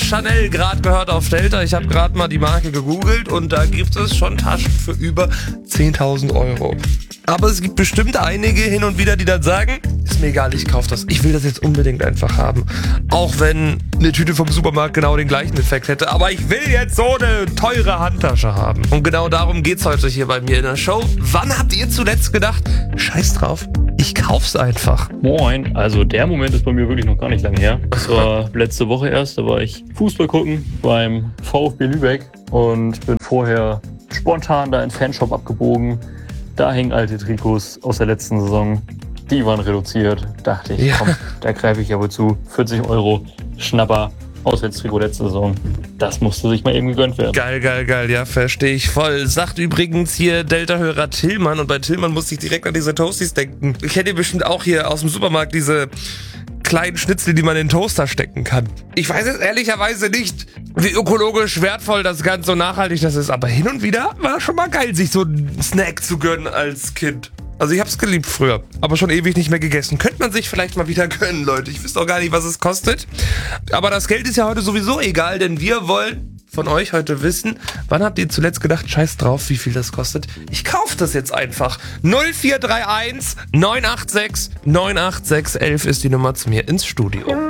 Chanel gerade gehört auf Delta. Ich habe gerade mal die Marke gegoogelt und da gibt es schon Taschen für über 10.000 Euro. Aber es gibt bestimmt einige hin und wieder, die dann sagen, ist mir egal, ich kaufe das. Ich will das jetzt unbedingt einfach haben. Auch wenn eine Tüte vom Supermarkt genau den gleichen Effekt hätte. Aber ich will jetzt so eine teure Handtasche haben. Und genau darum geht's heute hier bei mir in der Show. Wann habt ihr zuletzt gedacht, scheiß drauf, ich kauf's einfach? Moin, also der Moment ist bei mir wirklich noch gar nicht lange her. Das war letzte Woche erst, da war ich Fußball gucken beim VfB Lübeck und bin vorher spontan da in den Fanshop abgebogen. Da hängen alte Trikots aus der letzten Saison. Die waren reduziert. Dachte ich, komm, da greife ich ja wohl zu. 40 Euro Schnapper. Auswärtstrikot letzte Saison. Das musste sich mal eben gegönnt werden. Geil. Ja, verstehe ich voll. Sagt übrigens hier Delta-Hörer Tillmann. Und bei Tillmann musste ich direkt an diese Toasties denken. Kennt ihr bestimmt auch hier aus dem Supermarkt diese kleinen Schnitzel, die man in den Toaster stecken kann. Ich weiß jetzt ehrlicherweise nicht, wie ökologisch wertvoll das Ganze und nachhaltig das ist. Aber hin und wieder war schon mal geil, sich so einen Snack zu gönnen als Kind. Also ich hab's geliebt früher, aber schon ewig nicht mehr gegessen. Könnte man sich vielleicht mal wieder gönnen, Leute. Ich wüsste auch gar nicht, was es kostet. Aber das Geld ist ja heute sowieso egal, denn wir wollen von euch heute wissen, wann habt ihr zuletzt gedacht, scheiß drauf, wie viel das kostet? Ich kauf das jetzt einfach. 0431 986 98611 ist die Nummer zu mir ins Studio.